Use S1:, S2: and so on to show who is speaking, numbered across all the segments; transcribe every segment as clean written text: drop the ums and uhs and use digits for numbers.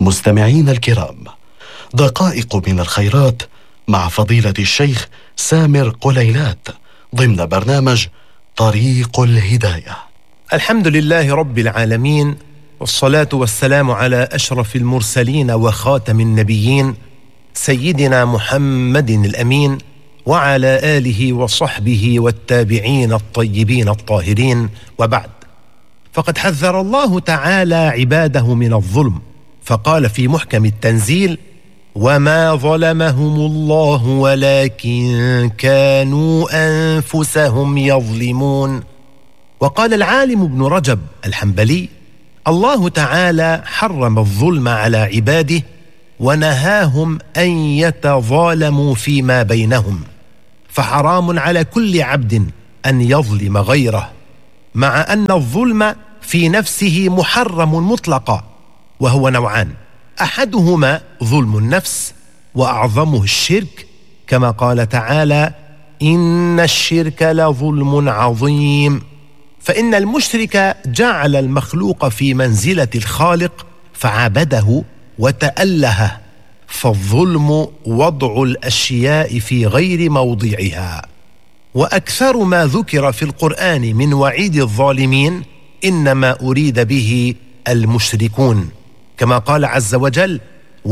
S1: مستمعين الكرام، دقائق من الخيرات مع فضيلة الشيخ سامر قليلات ضمن برنامج طريق الهداية.
S2: الحمد لله رب العالمين، والصلاة والسلام على أشرف المرسلين وخاتم النبيين سيدنا محمد الأمين، وعلى آله وصحبه والتابعين الطيبين الطاهرين، وبعد. فقد حذر الله تعالى عباده من الظلم، فقال في محكم التنزيل: وما ظلمهم الله ولكن كانوا أنفسهم يظلمون. وقال العالم ابن رجب الحنبلي: الله تعالى حرم الظلم على عباده ونهاهم أن يتظالموا فيما بينهم، فحرام على كل عبد أن يظلم غيره، مع أن الظلم في نفسه محرم مطلقا، وهو نوعان: أحدهما ظلم النفس، وأعظمه الشرك، كما قال تعالى: إن الشرك لظلم عظيم. فإن المشرك جعل المخلوق في منزلة الخالق فعبده وتألهه، فالظلم وضع الأشياء في غير موضعها. وأكثر ما ذكر في القرآن من وعيد الظالمين إنما أريد به المشركون، كما قال عز وجل: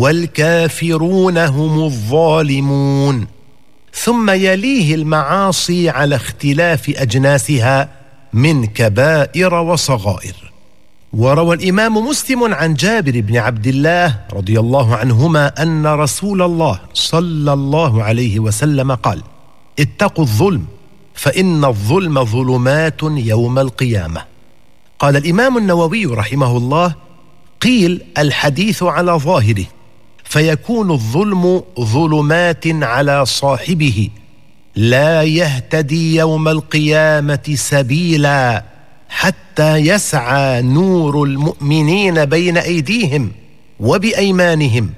S2: والكافرون هم الظالمون. ثم يليه المعاصي على اختلاف أجناسها من كبائر وصغائر. وروى الإمام مسلم عن جابر بن عبد الله رضي الله عنهما أن رسول الله صلى الله عليه وسلم قال: اتقوا الظلم فإن الظلم ظلمات يوم القيامة. قال الإمام النووي رحمه الله: قيل الحديث على ظاهره، فيكون الظلم ظلمات على صاحبه، لا يهتدي يوم القيامة سبيلا حتى يسعى نور المؤمنين بين أيديهم وبأيمانهم.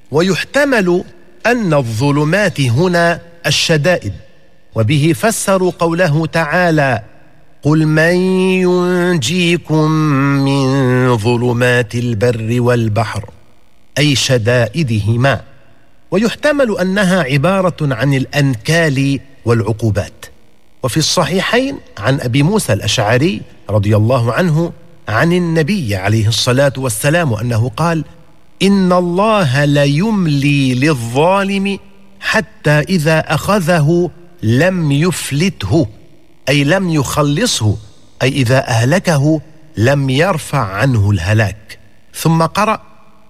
S2: ويحتمل أن الظلمات هنا الشدائد، وبه فسروا قوله تعالى: قل من ينجيكم من ظلمات البر والبحر، أي شدائدهما. ويحتمل أنها عبارة عن الأنكال والعقوبات. وفي الصحيحين عن أبي موسى الأشعري رضي الله عنه عن النبي عليه الصلاة والسلام أنه قال: إن الله ليملي للظالم حتى إذا أخذه لم يفلته، أي لم يخلصه، أي إذا أهلكه لم يرفع عنه الهلاك. ثم قرأ: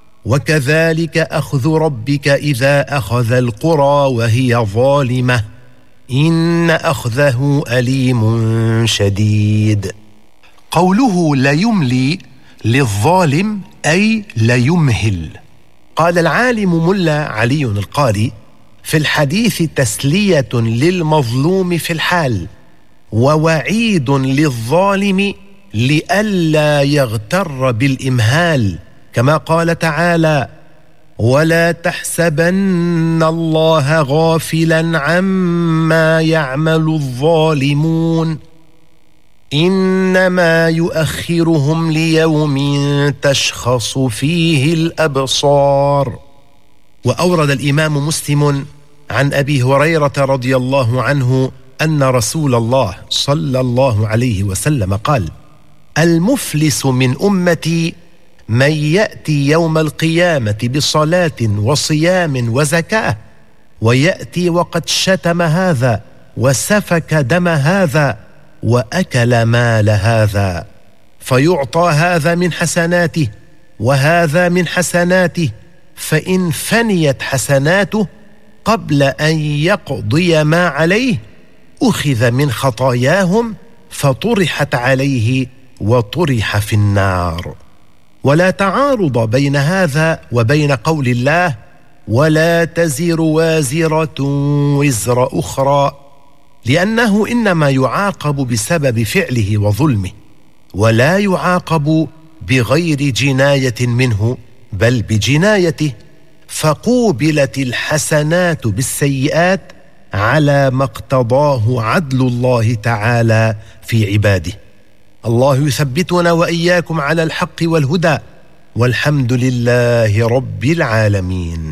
S2: وكذلك أخذ ربك إذا أخذ القرى وهي ظالمة إن أخذه أليم شديد. قوله ليملي للظالم أي ليمهل. قال العالم ملا علي القاري: في الحديث تسلية للمظلوم في الحال، ووعيد للظالم لئلا يغتر بالإمهال، كما قال تعالى: ولا تحسبن الله غافلا عما يعمل الظالمون إنما يؤخرهم ليوم تشخص فيه الأبصار. وأورد الإمام مسلم عن أبي هريرة رضي الله عنه أن رسول الله صلى الله عليه وسلم قال: المفلس من أمتي من يأتي يوم القيامة بصلاة وصيام وزكاة، ويأتي وقد شتم هذا وسفك دم هذا وأكل مال هذا، فيعطى هذا من حسناته وهذا من حسناته، فإن فنيت حسناته قبل أن يقضي ما عليه أخذ من خطاياهم فطرحت عليه وطرح في النار. ولا تعارض بين هذا وبين قول الله: ولا تزر وازرة وزر أخرى، لأنه إنما يعاقب بسبب فعله وظلمه، ولا يعاقب بغير جناية منه بل بجنايته، فقوبلت الحسنات بالسيئات على ما اقتضاه عدل الله تعالى في عباده. الله يثبتنا وإياكم على الحق والهدى، والحمد لله رب العالمين.